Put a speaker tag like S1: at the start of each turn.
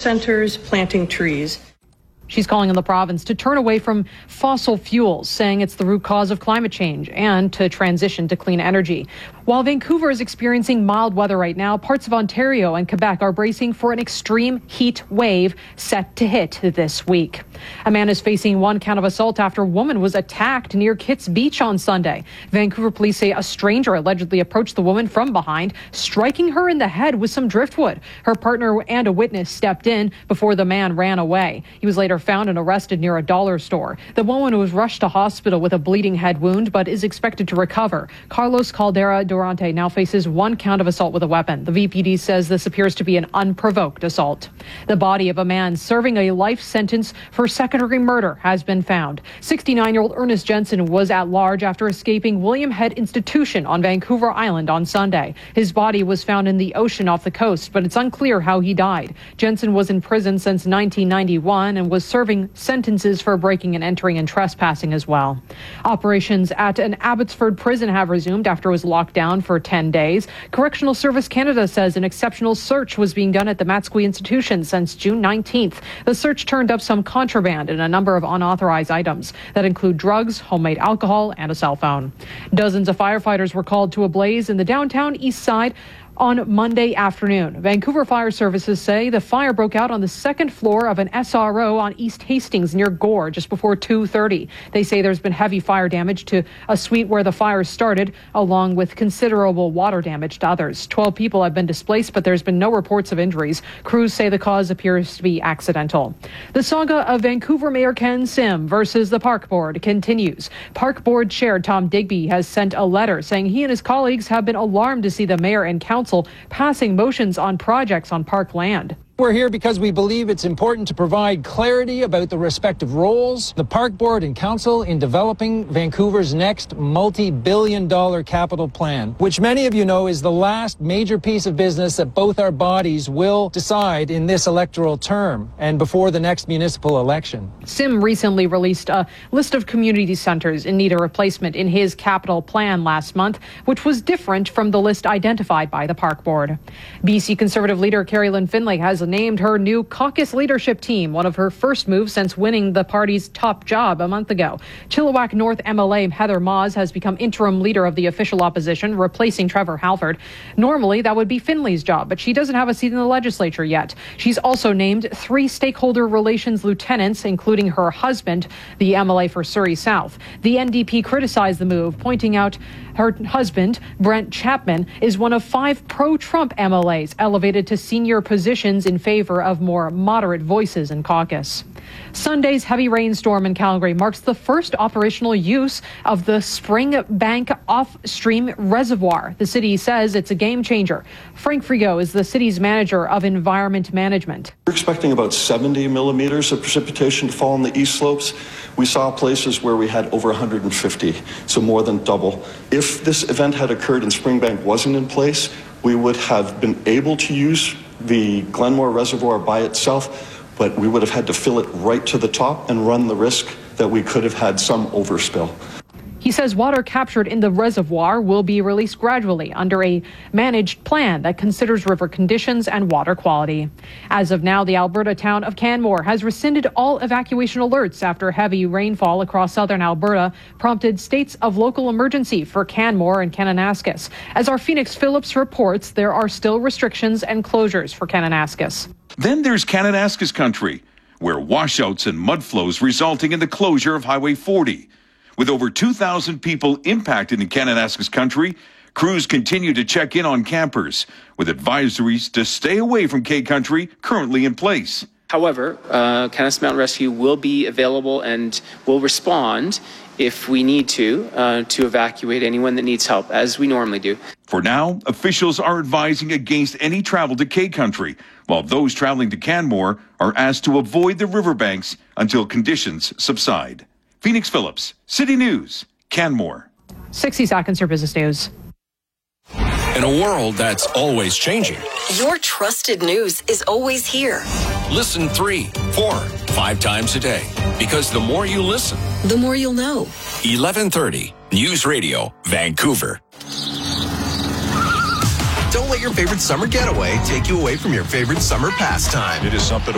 S1: centers, planting trees.
S2: She's calling on the province to turn away from fossil fuels, saying it's the root cause of climate change, and to transition to clean energy. While Vancouver is experiencing mild weather right now, parts of Ontario and Quebec are bracing for an extreme heat wave set to hit this week. A man is facing one count of assault after a woman was attacked near Kits Beach on Sunday. Vancouver police say a stranger allegedly approached the woman from behind, striking her in the head with some driftwood. Her partner and a witness stepped in before the man ran away. He was later found and arrested near a dollar store. The woman was rushed to hospital with a bleeding head wound, but is expected to recover. Carlos Caldera Durante now faces one count of assault with a weapon. The VPD says this appears to be an unprovoked assault. The body of a man serving a life sentence for second-degree murder has been found. 69-year-old Ernest Jensen was at large after escaping William Head Institution on Vancouver Island on Sunday. His body was found in the ocean off the coast, but it's unclear how he died. Jensen was in prison since 1991 and was serving sentences for breaking and entering and trespassing as well. Operations at an Abbotsford prison have resumed after it was locked down for 10 days. Correctional Service Canada says an exceptional search was being done at the Matsqui institution since June 19th. The search turned up some contraband and a number of unauthorized items that include drugs, homemade alcohol, and a cell phone. Dozens of firefighters were called to a blaze in the downtown east side on Monday afternoon. Vancouver Fire Services say the fire broke out on the second floor of an SRO on East Hastings near Gore just before 2:30. They say there's been heavy fire damage to a suite where the fire started, along with considerable water damage to others. 12 people have been displaced, but there's been no reports of injuries. Crews say the cause appears to be accidental. The saga of Vancouver Mayor Ken Sim versus the Park Board continues. Park Board Chair Tom Digby has sent a letter saying he and his colleagues have been alarmed to see the mayor and council passing motions on projects on park land.
S3: We're here because we believe it's important to provide clarity about the respective roles, the Park Board and Council in developing Vancouver's next multi-billion-dollar capital plan, which many of you know is the last major piece of business that both our bodies will decide in this electoral term and before the next municipal election.
S2: Sim recently released a list of community centres in need of replacement in his capital plan last month, which was different from the list identified by the Park Board. BC Conservative leader Carrie Lynn Finlay has named her new caucus leadership team, one of her first moves since winning the party's top job a month ago. Chilliwack North MLA Heather Maws has become interim leader of the official opposition, replacing Trevor Halford. Normally, that would be Finlay's job, but she doesn't have a seat in the legislature yet. She's also named 3 stakeholder relations lieutenants, including her husband, the MLA for Surrey South. The NDP criticized the move, pointing out her husband, Brent Chapman, is one of 5 pro-Trump MLAs elevated to senior positions in favor of more moderate voices in caucus. Sunday's heavy rainstorm in Calgary marks the first operational use of the Springbank off-stream reservoir. The city says it's a game changer. Frank Frigo is the city's manager of environment management.
S4: We're expecting about 70 millimeters of precipitation to fall on the east slopes. We saw places where we had over 150, so more than double. If this event had occurred and Springbank wasn't in place, we would have been able to use the Glenmore Reservoir by itself, but we would have had to fill it right to the top and run the risk that we could have had some overspill.
S2: He says water captured in the reservoir will be released gradually under a managed plan that considers river conditions and water quality. As of now, the Alberta town of Canmore has rescinded all evacuation alerts after heavy rainfall across southern Alberta prompted states of local emergency for Canmore and Kananaskis. As our Phoenix Phillips reports, there are still restrictions and closures for Kananaskis.
S5: Then there's Kananaskis country, where washouts and mud flows resulting in the closure of Highway 40. With over 2,000 people impacted in Kananaskis country, crews continue to check in on campers, with advisories to stay away from K Country currently in place.
S6: However, Kananaskis Mountain Rescue will be available and will respond if we need to evacuate anyone that needs help, as we normally do.
S5: For now, officials are advising against any travel to K Country, while those traveling to Canmore are asked to avoid the riverbanks until conditions subside. Phoenix Phillips, City News, Canmore.
S2: 60 seconds for business news.
S7: In a world that's always changing,
S8: your trusted news is always here.
S7: Listen 3, 4, 5 times a day. Because the more you listen,
S8: the more you'll know.
S7: 1130 News Radio, Vancouver.
S9: Don't let your favorite summer getaway take you away from your favorite summer pastime.
S10: It is something